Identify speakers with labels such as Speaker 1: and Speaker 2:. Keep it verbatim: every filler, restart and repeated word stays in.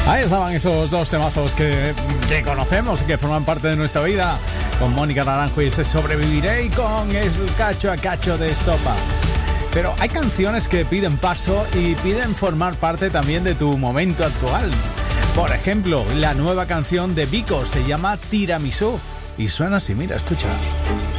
Speaker 1: Ahí estaban esos dos temazos que, que conocemos y que forman parte de nuestra vida, con Mónica Naranjo y ese Sobreviviré, y con el Cacho a Cacho de Estopa. Pero hay canciones que piden paso y piden formar parte también de tu momento actual. Por ejemplo, la nueva canción de Vico se llama Tiramisú y suena así, mira, escucha.